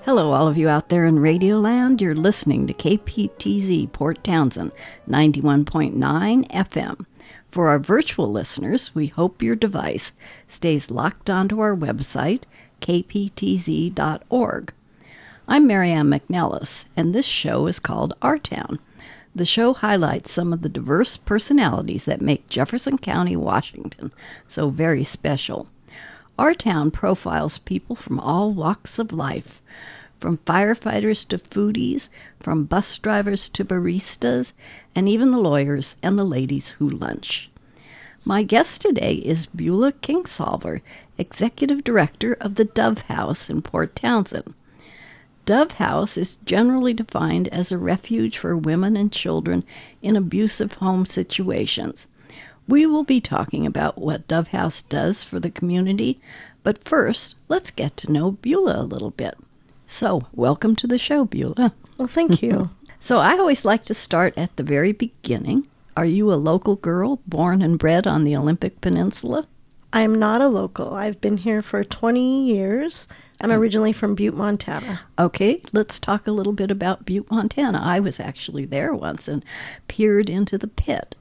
Hello, all of you out there in Radioland. You're listening to KPTZ Port Townsend 91.9 FM. For our virtual listeners, we hope your device stays locked onto our website, kptz.org. I'm Marianne McNellis, and this show is called Our Town. The show highlights some of the diverse personalities that make Jefferson County, Washington so very special. Our Town profiles people from all walks of life, from firefighters to foodies, from bus drivers to baristas, and even the lawyers and the ladies who lunch. My guest today is Beulah Kingsolver, Executive Director of the Dove House in Port Townsend. Dove House is generally defined as a refuge for women and children in abusive home situations. We will be talking about what Dove House does for the community, but first, let's get to know Beulah a little bit. So, welcome to the show, Beulah. Well, thank you. So, I always like to start at the very beginning. Are you a local girl, born and bred on the Olympic Peninsula? I'm not a local. I've been here for 20 years. I'm originally from Butte, Montana. Okay, let's talk a little bit about Butte, Montana. I was actually there once and peered into the pit.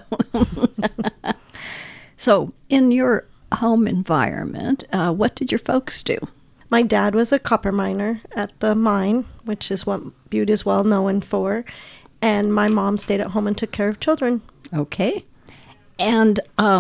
So in your home environment, what did your folks do? My dad was a copper miner at the mine, which is what Butte is well known for. And my mom stayed at home and took care of children. Okay. And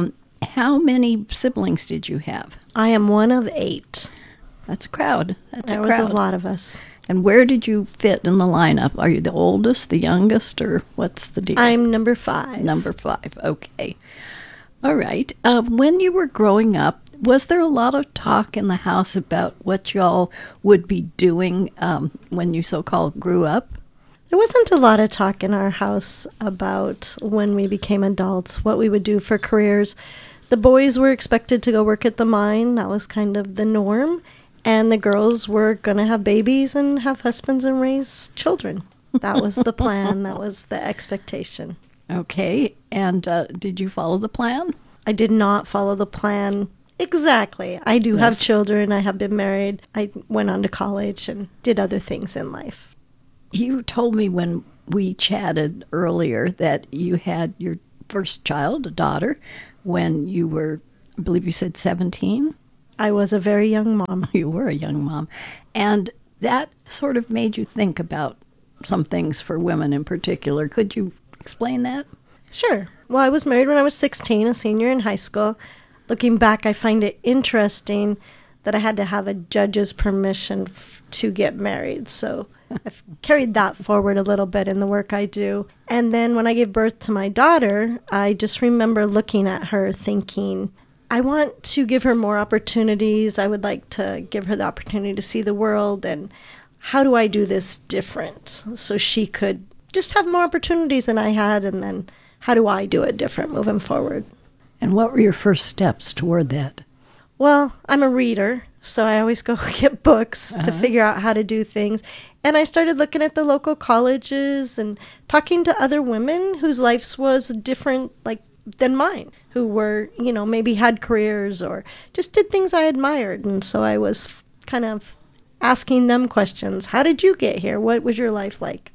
how many siblings did you have? I am one of 8. That's a crowd. There was a lot of us. And where did you fit in the lineup? Are you the oldest, the youngest, or what's the deal? I'm number 5. Number 5, okay. All right. When you were growing up, was there a lot of talk in the house about what y'all would be doing when you so-called grew up? There wasn't a lot of talk in our house about when we became adults, what we would do for careers. The boys were expected to go work at the mine. That was kind of the norm. And the girls were going to have babies and have husbands and raise children. That was the plan. That was the expectation. Okay. And did you follow the plan? I did not follow the plan exactly. I do have children. I have been married. I went on to college and did other things in life. You told me when we chatted earlier that you had your first child, a daughter, when you were, I believe you said 17? I was a very young mom. You were a young mom. And that sort of made you think about some things for women in particular. Could you explain that? Sure. Well, I was married when I was 16, a senior in high school. Looking back, I find it interesting that I had to have a judge's permission to get married. So I've carried that forward a little bit in the work I do. And then when I gave birth to my daughter, I just remember looking at her thinking, I want to give her more opportunities. I would like to give her the opportunity to see the world. And how do I do this different so she could just have more opportunities than I had? And then how do I do it different moving forward? And what were your first steps toward that? Well, I'm a reader, so I always go get books to figure out how to do things. And I started looking at the local colleges and talking to other women whose lives was different than mine, who were, maybe had careers or just did things I admired. And so I was kind of asking them questions. How did you get here? What was your life like?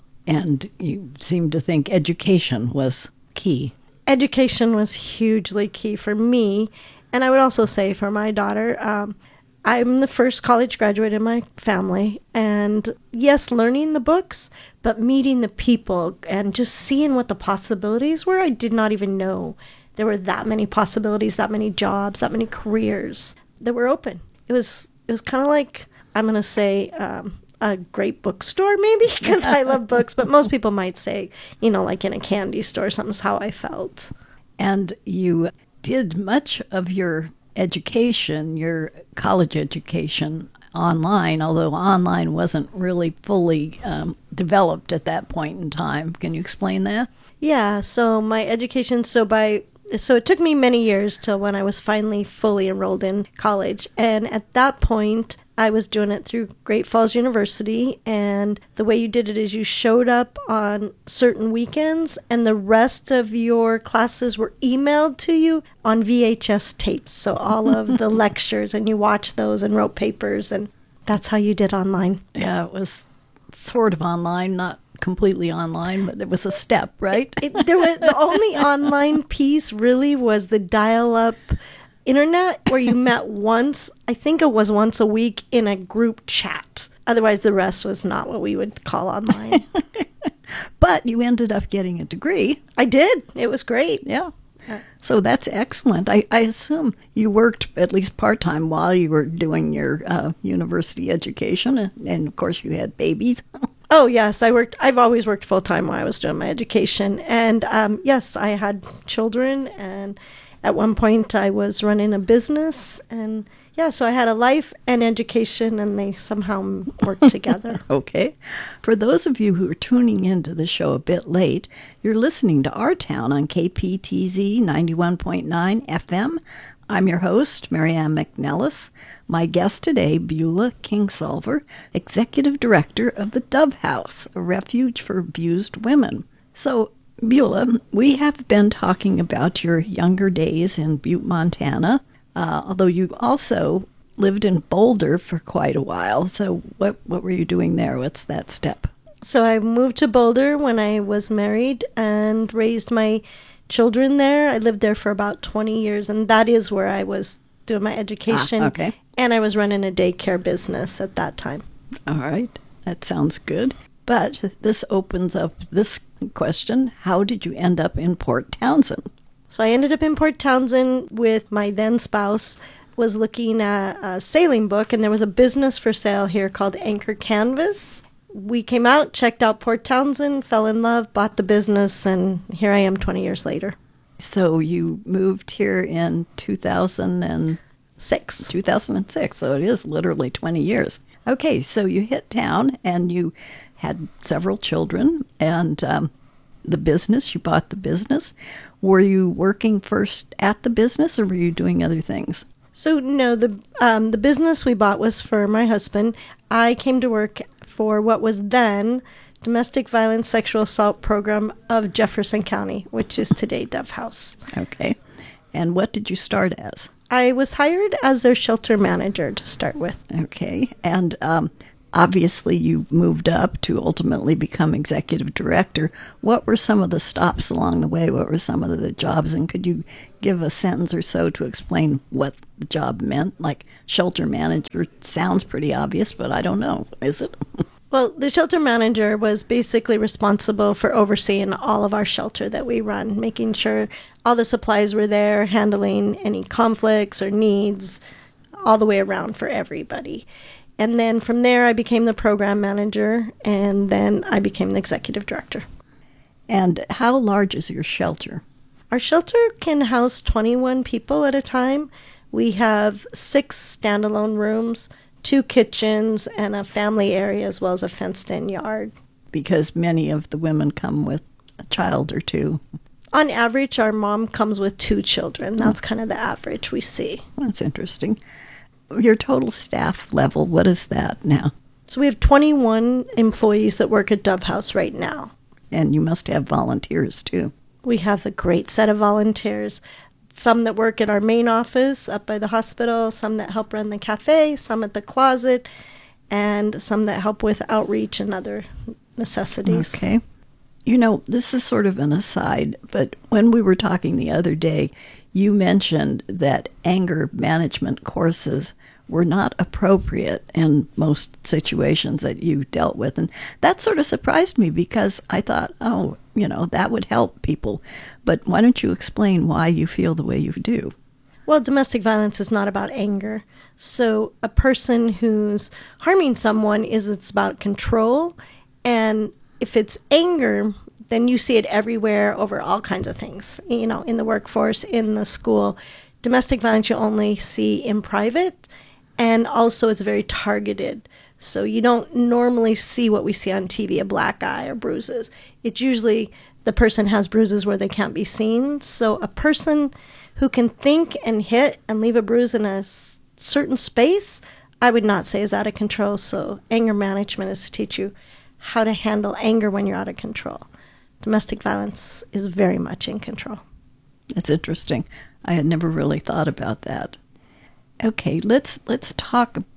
And you seemed to think education was key. Education was hugely key for me. And I would also say for my daughter, I'm the first college graduate in my family. And yes, learning the books, but meeting the people and just seeing what the possibilities were. I did not even know there were that many possibilities, that many jobs, that many careers that were open. It was kind of like, I'm going to say, a great bookstore maybe, because I love books. But most people might say, like in a candy store, something's how I felt. And you did much of your education, your college education, online, although online wasn't really fully developed at that point in time. Can you explain that? Yeah, so my education, so it took me many years till when I was finally fully enrolled in college. And at that point, I was doing it through Great Falls University, and the way you did it is you showed up on certain weekends, and the rest of your classes were emailed to you on VHS tapes. So all of the lectures, and you watched those and wrote papers, and That's how you did online. Yeah, it was sort of online, not completely online, but it was a step, right? There was the only online piece really was the dial-up internet where you met once. I think it was once a week in a group chat. Otherwise, the rest was not what we would call online. But you ended up getting a degree. I did. It was great. Yeah. So that's excellent. I assume you worked at least part-time while you were doing your university education. And of course, you had babies. Oh, yes. I've always worked full-time while I was doing my education. And yes, I had children. And at one point, I was running a business. And yeah, so I had a life and education, and they somehow worked together. Okay. For those of you who are tuning into the show a bit late, you're listening to Our Town on KPTZ 91.9 FM. I'm your host, Marianne McNellis. My guest today, Beulah Kingsolver, Executive Director of the Dove House, a refuge for abused women. So, Beulah, we have been talking about your younger days in Butte, Montana, although you also lived in Boulder for quite a while. So what were you doing there? What's that step? So I moved to Boulder when I was married and raised my children there. I lived there for about 20 years, and that is where I was doing my education. Okay. And I was running a daycare business at that time. All right. That sounds good. But this opens up this question. How did you end up in Port Townsend? So I ended up in Port Townsend with my then spouse, was looking at a sailing book, and there was a business for sale here called Anchor Canvas. We came out, checked out Port Townsend, fell in love, bought the business, and here I am 20 years later. So you moved here in 2006. 2006, so it is literally 20 years. Okay, so you hit town, and you had several children, and the business, you bought the business. Were you working first at the business, or were you doing other things? So no, the business we bought was for my husband. I came to work for what was then Domestic Violence Sexual Assault Program of Jefferson County, which is today Dove House. Okay. And what did you start as? I was hired as their shelter manager to start with. Okay. And obviously you moved up to ultimately become executive director. What were some of the stops along the way? What were some of the jobs? And could you give a sentence or so to explain what the job meant? Like shelter manager sounds pretty obvious, but I don't know. Is it? Well, the shelter manager was basically responsible for overseeing all of our shelter that we run, making sure all the supplies were there, handling any conflicts or needs, all the way around for everybody. And then from there, I became the program manager, and then I became the executive director. And how large is your shelter? Our shelter can house 21 people at a time. We have 6 standalone rooms, 2 kitchens, and a family area, as well as a fenced-in yard. Because many of the women come with a child or two. On average, our mom comes with 2 children. That's kind of the average we see. That's interesting. Your total staff level, what is that now? So we have 21 employees that work at Dove House right now. And you must have volunteers, too. We have a great set of volunteers. Some that work at our main office up by the hospital, some that help run the cafe, some at the closet, and some that help with outreach and other necessities. Okay. You know, this is sort of an aside, but when we were talking the other day, you mentioned that anger management courses were not appropriate in most situations that you dealt with. And that sort of surprised me because I thought, oh, you know, that would help people. But why don't you explain why you feel the way you do? Well, domestic violence is not about anger. So a person who's harming someone it's about control. And if it's anger, then you see it everywhere over all kinds of things, you know, in the workforce, in the school. Domestic violence you only see in private, and also it's very targeted. So you don't normally see what we see on TV, a black eye or bruises. It's usually the person has bruises where they can't be seen. So a person who can think and hit and leave a bruise in a certain space, I would not say is out of control. So anger management is to teach you how to handle anger when you're out of control. Domestic violence is very much in control. That's interesting. I had never really thought about that. Okay, let's talk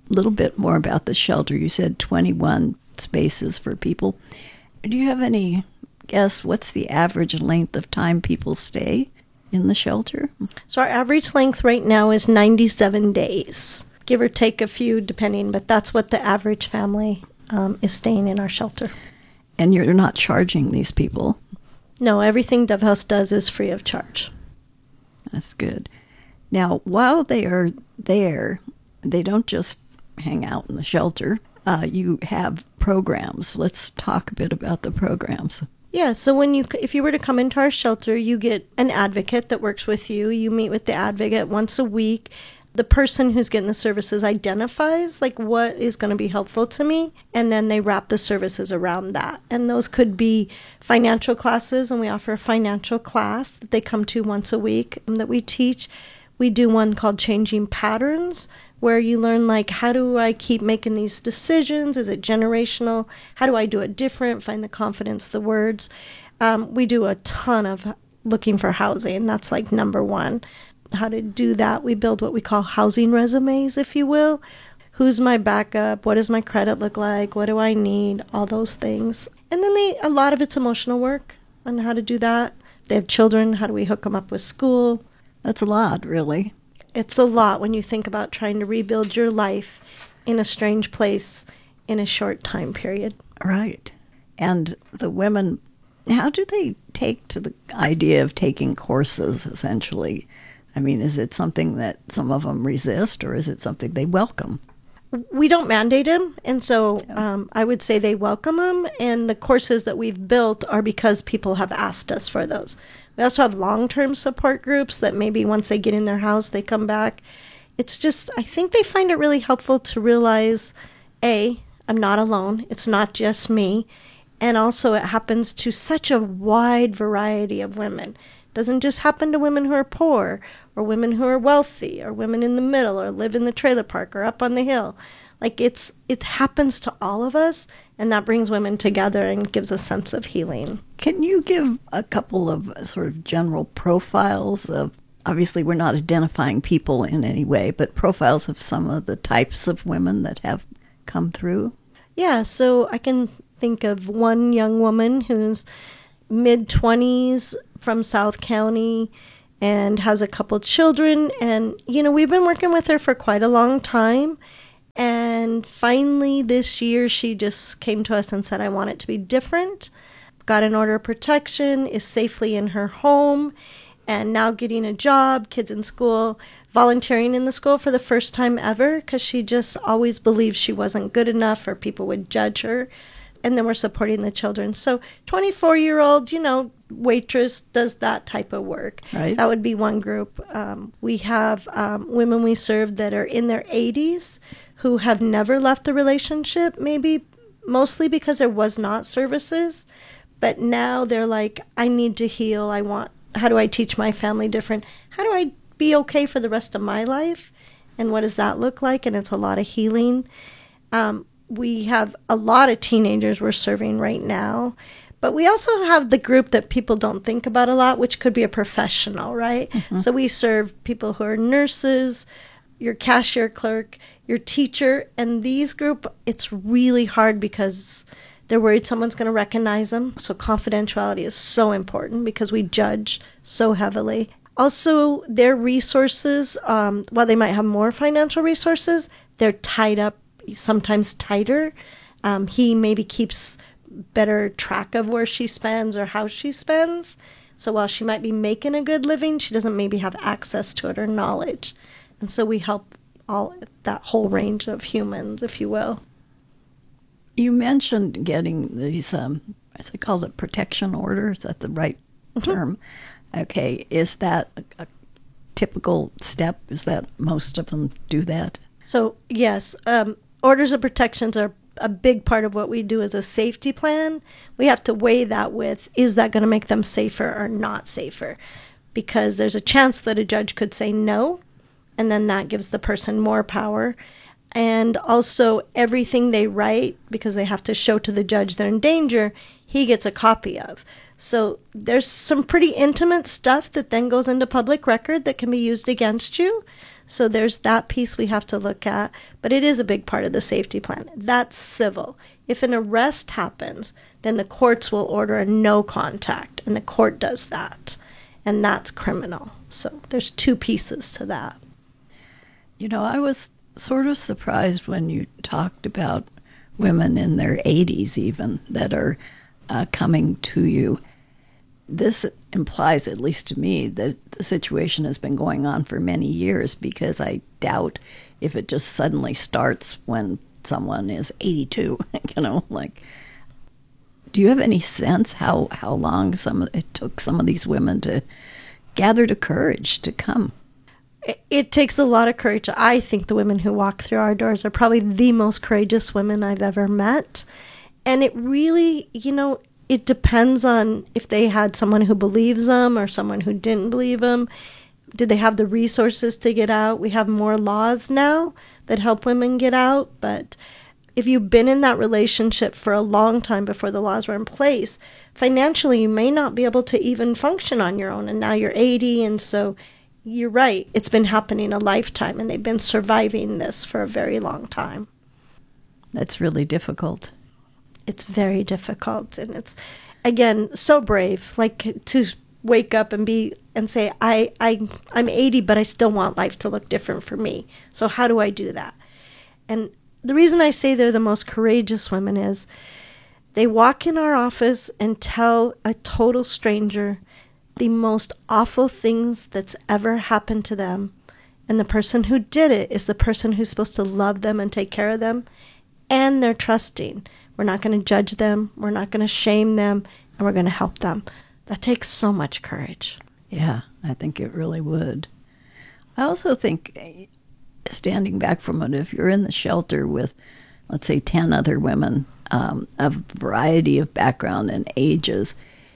little bit more about the shelter. You said 21 spaces for people. Do you have any guess what's the average length of time people stay in the shelter? So our average length right now is 97 days, give or take a few depending, but that's what the average family is staying in our shelter. And you're not charging these people? No, everything Dove House does is free of charge. That's good. Now, while they are there, they don't just hang out in the shelter. You have programs. Let's talk a bit about the programs. Yeah, so if you were to come into our shelter, you get an advocate that works with you. You meet with the advocate once a week. The person who's getting the services identifies like what is going to be helpful to me, and then they wrap the services around that. And those could be financial classes, and we offer a financial class that they come to once a week that we teach. We do one called Changing Patterns, where you learn like, how do I keep making these decisions? Is it generational? How do I do it different? Find the confidence, the words. We do a ton of looking for housing. That's like number one. How to do that. We build what we call housing resumes, if you will. Who's my backup? What does my credit look like? What do I need? All those things. And then a lot of it's emotional work on how to do that. If they have children, how do we hook them up with school? That's a lot, really. It's a lot when you think about trying to rebuild your life in a strange place in a short time period. Right. And the women, how do they take to the idea of taking courses, essentially? I mean, is it something that some of them resist, or is it something they welcome? We don't mandate them, and so I would say they welcome them, and the courses that we've built are because people have asked us for those. We also have long-term support groups that maybe once they get in their house, they come back. It's just, I think they find it really helpful to realize, A, I'm not alone. It's not just me. And also it happens to such a wide variety of women. It doesn't just happen to women who are poor or women who are wealthy or women in the middle or live in the trailer park or up on the hill. Like it happens to all of us, and that brings women together and gives a sense of healing. Can you give a couple of sort of general profiles of, obviously we're not identifying people in any way, but profiles of some of the types of women that have come through? Yeah, so I can think of one young woman who's mid-20s from South County and has a couple children. And, we've been working with her for quite a long time. And finally this year, she just came to us and said, I want it to be different. Got an order of protection, is safely in her home, and now getting a job, kids in school, volunteering in the school for the first time ever, because she just always believed she wasn't good enough or people would judge her. And then we're supporting the children. So 24-year-old, waitress does that type of work. Right. That would be one group. We have women we serve that are in their 80s who have never left the relationship, maybe mostly because there was not services. But now they're like, I need to heal. How do I teach my family different? How do I be okay for the rest of my life? And what does that look like? And it's a lot of healing. We have a lot of teenagers we're serving right now. But we also have the group that people don't think about a lot, which could be a professional, right? Mm-hmm. So we serve people who are nurses, your cashier clerk, your teacher. And these group, it's really hard because they're worried someone's going to recognize them. So confidentiality is so important because we judge so heavily. Also, their resources, while they might have more financial resources, they're tied up, sometimes tighter. He maybe keeps better track of where she spends or how she spends. So while she might be making a good living, she doesn't maybe have access to it or knowledge. And so we help that whole range of humans, if you will. You mentioned getting these, is it called a protection order? Is that the right term? Okay. Is that a typical step? Is that most of them do that? So, yes. Orders of protections are a big part of what we do as a safety plan. We have to weigh that with, is that going to make them safer or not safer? Because there's a chance that a judge could say no, and then that gives the person more power. And also everything they write, because they have to show to the judge they're in danger, he gets a copy of. So there's some pretty intimate stuff that then goes into public record that can be used against you. So there's that piece we have to look at, but it is a big part of the safety plan. That's civil. If an arrest happens, then the courts will order a no contact, and the court does that, and that's criminal. So there's two pieces to that. You know, I was sort of surprised when you talked about women in their 80s even that are coming to you. This implies, at least to me, that the situation has been going on for many years, because I doubt if it just suddenly starts when someone is 82, you know, like, do you have any sense how long it took some of these women to gather the courage to come? It takes a lot of courage. I think the women who walk through our doors are probably the most courageous women I've ever met. And it really, you know, it depends on if they had someone who believes them or someone who didn't believe them. Did they have the resources to get out? We have more laws now that help women get out. But if you've been in that relationship for a long time before the laws were in place, financially you may not be able to even function on your own. And now you're 80, and so you're right. It's been happening a lifetime, and they've been surviving this for a very long time. That's really difficult. It's very difficult, and it's, again, so brave, like, to wake up and say, I'm 80, but I still want life to look different for me. So how do I do that? And the reason I say they're the most courageous women is they walk in our office and tell a total stranger the most awful things that's ever happened to them. And the person who did it is the person who's supposed to love them and take care of them. And they're trusting. We're not going to judge them. We're not going to shame them. And we're going to help them. That takes so much courage. Yeah, I think it really would. I also think, standing back from it, if you're in the shelter with, let's say, 10 other women of a variety of background and ages,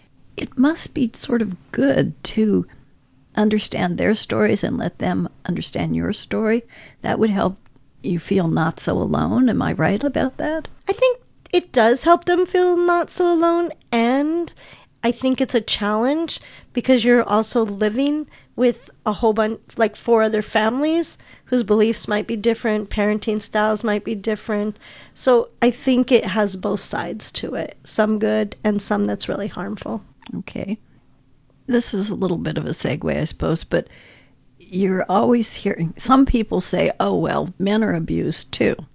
it must be sort of good to understand their stories and let them understand your story. That would help you feel not so alone. Am I right about that? I think it does help them feel not so alone, and I think it's a challenge because you're also living with a whole bunch, like 4 other families whose beliefs might be different, parenting styles might be different. So I think it has both sides to it, some good and some that's really harmful. Okay. This is a little bit of a segue, I suppose, but you're always hearing some people say, oh, well, men are abused too.